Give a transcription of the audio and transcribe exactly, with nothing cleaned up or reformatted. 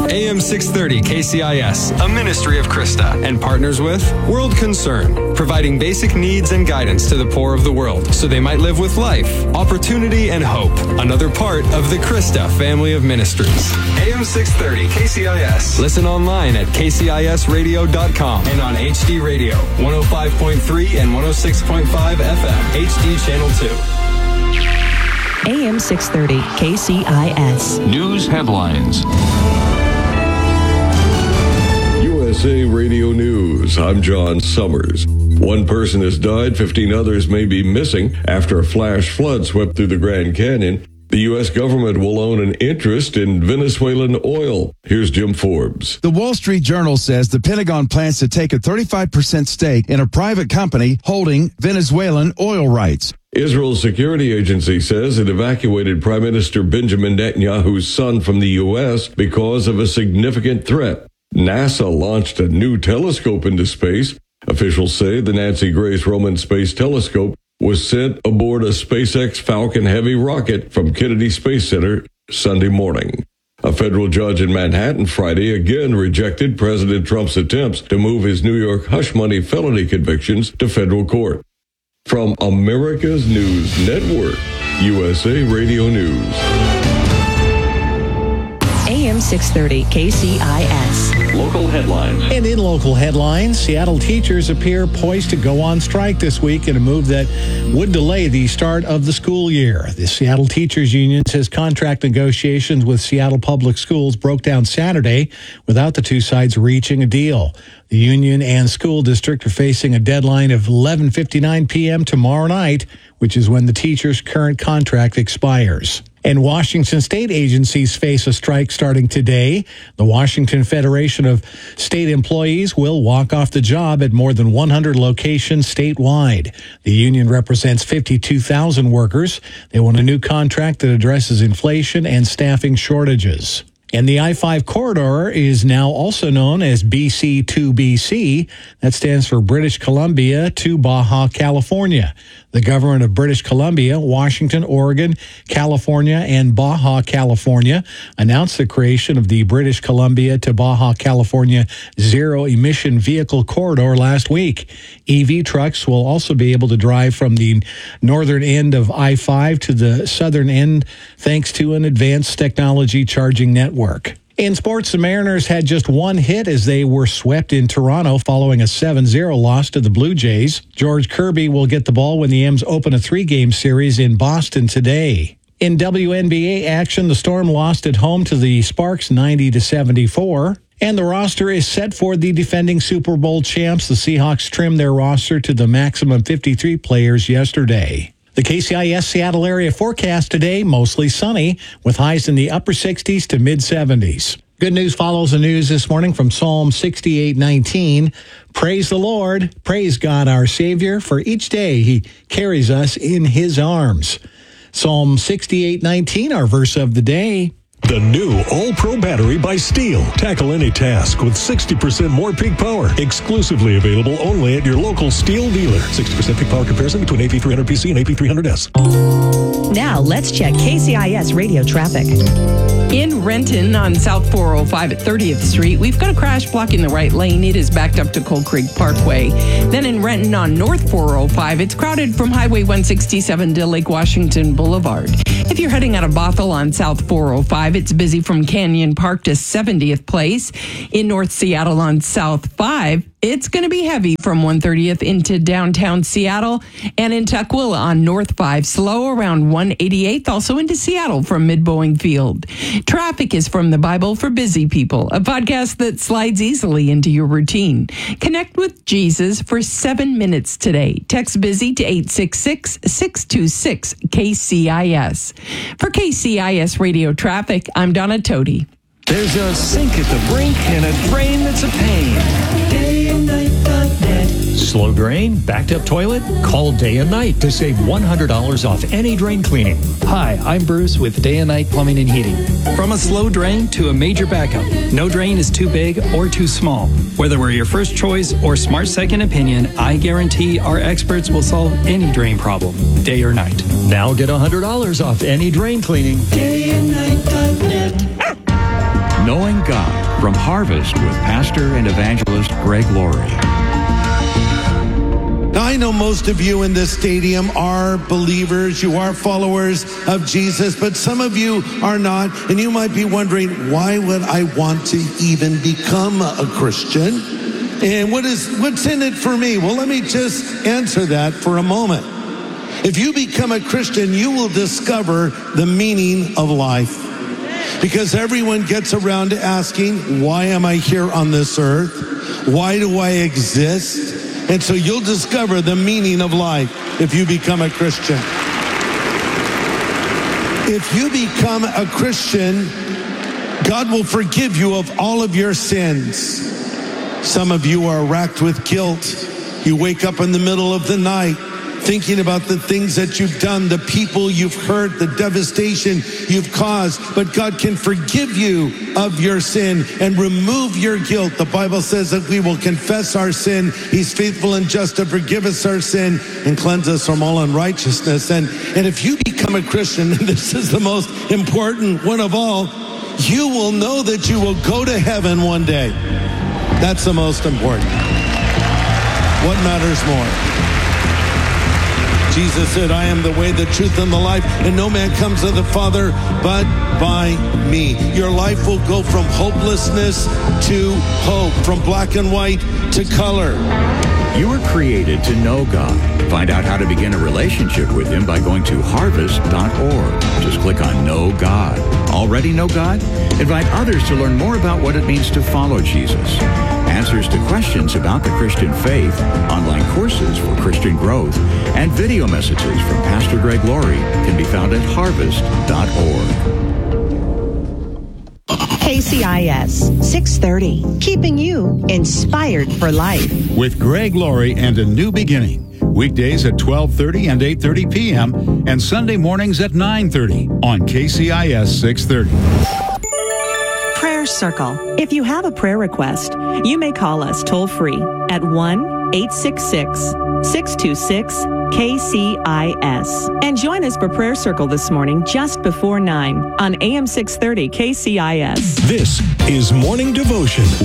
A M six thirty K C I S, a ministry of Krista, and partners with World Concern, providing basic needs and guidance to the poor of the world so they might live with life, opportunity, and hope. Another part of the Krista family of ministries. A M six thirty K C I S. Listen online at k c i s radio dot com and on H D Radio, one oh five point three and one oh six point five F M, H D Channel two. A M six thirty K C I S. News headlines. U S A Radio News. I'm John Summers. One person has died, fifteen others may be missing after a flash flood swept through the Grand Canyon. The U S government will own an interest in Venezuelan oil. Here's Jim Forbes. The Wall Street Journal says the Pentagon plans to take a thirty-five percent stake in a private company holding Venezuelan oil rights. Israel's security agency says it evacuated Prime Minister Benjamin Netanyahu's son from the U S because of a significant threat. NASA launched a new telescope into space. Officials say the Nancy Grace Roman Space Telescope was sent aboard a SpaceX Falcon Heavy rocket from Kennedy Space Center Sunday morning. A federal judge in Manhattan Friday again rejected President Trump's attempts to move his New York hush money felony convictions to federal court. From America's News Network, U S A Radio News. A M six thirty K C I S. Local headlines. And in local headlines, Seattle teachers appear poised to go on strike this week in a move that would delay the start of the school year. The Seattle Teachers Union says contract negotiations with Seattle Public Schools broke down Saturday without the two sides reaching a deal. The union and school district are facing a deadline of eleven fifty-nine p.m. tomorrow night, which is when the teachers' current contract expires. And Washington state agencies face a strike starting today. The Washington Federation of State Employees will walk off the job at more than one hundred locations statewide. The union represents fifty-two thousand workers. They want a new contract that addresses inflation and staffing shortages. And the I five corridor is now also known as B C two B C. That stands for British Columbia to Baja California. The government of British Columbia, Washington, Oregon, California, and Baja California announced the creation of the British Columbia to Baja California zero-emission vehicle corridor last week. E V trucks will also be able to drive from the northern end of I five to the southern end thanks to an advanced technology charging network. In sports, the Mariners had just one hit as they were swept in Toronto following a seven zero loss to the Blue Jays. George Kirby will get the ball when the M's open a three-game series in Boston today. In W N B A action, the Storm lost at home to the Sparks ninety to seventy-four. And the roster is set for the defending Super Bowl champs. The Seahawks trimmed their roster to the maximum fifty-three players yesterday. The K C I S Seattle area forecast today, mostly sunny, with highs in the upper sixties to mid-seventies. Good news follows the news this morning from Psalm sixty-eight nineteen. Praise the Lord, praise God our Savior, for each day He carries us in His arms. Psalm sixty-eight nineteen, our verse of the day. The new All-Pro battery by Steel. Tackle any task with sixty percent more peak power. Exclusively available only at your local Steel dealer. sixty percent peak power comparison between A P three hundred P C and A P three hundred S. Now let's check K C I S radio traffic. In Renton on South four oh five at thirtieth Street, we've got a crash blocking the right lane. It is backed up to Cold Creek Parkway. Then in Renton on North four oh five, it's crowded from Highway one sixty-seven to Lake Washington Boulevard. If you're heading out of Bothell on South four oh five, it's busy from Canyon Park to seventieth Place. In North Seattle on South five, it's going to be heavy from one thirtieth into downtown Seattle. And in Tukwila on North five, slow around one eighty-eighth, also into Seattle from Mid-Boeing Field. Traffic is from the Bible for Busy People, a podcast that slides easily into your routine. Connect with Jesus for seven minutes today. Text BUSY to eight six six, six two six, K C I S. For K C I S Radio Traffic, I'm Donna Toti. There's a sink at the brink and a drain that's a pain. day and night dot net. Slow drain? Backed up toilet? Call Day and Night to save one hundred dollars off any drain cleaning. Hi, I'm Bruce with Day and Night Plumbing and Heating. From a slow drain to a major backup, no drain is too big or too small. Whether we're your first choice or smart second opinion, I guarantee our experts will solve any drain problem, day or night. Now get one hundred dollars off any drain cleaning. day and night dot net. Knowing God from Harvest with Pastor and Evangelist Greg Laurie. Now, I know most of you in this stadium are believers. You are followers of Jesus, but some of you are not. And you might be wondering, why would I want to even become a Christian? And what is what's in it for me? Well, let me just answer that for a moment. If you become a Christian, you will discover the meaning of life. Because everyone gets around to asking, why am I here on this earth? Why do I exist? And so you'll discover the meaning of life if you become a Christian. If you become a Christian, God will forgive you of all of your sins. Some of you are racked with guilt. You wake up in the middle of the night thinking about the things that you've done, the people you've hurt, the devastation you've caused. But God can forgive you of your sin and remove your guilt. The Bible says that we will confess our sin. He's faithful and just to forgive us our sin and cleanse us from all unrighteousness. And, and if you become a Christian, and this is the most important one of all, you will know that you will go to heaven one day. That's the most important. What matters more? Jesus said, I am the way, the truth, and the life, and no man comes to the Father but by me. Your life will go from hopelessness to hope, from black and white to color. You were created to know God. Find out how to begin a relationship with Him by going to harvest dot org. Just click on Know God. Already know God? Invite others to learn more about what it means to follow Jesus. Answers to questions about the Christian faith, online courses for Christian growth, and video messages from Pastor Greg Laurie can be found at harvest dot org. K C I S six thirty, keeping you inspired for life. With Greg Laurie and A New Beginning. Weekdays at twelve thirty and eight thirty p.m. and Sunday mornings at nine thirty on K C I S six thirty. Prayer Circle. If you have a prayer request, you may call us toll free at one eight six six, six two six, K C I S. And join us for Prayer Circle this morning just before nine on A M six thirty K C I S. This is Morning Devotion.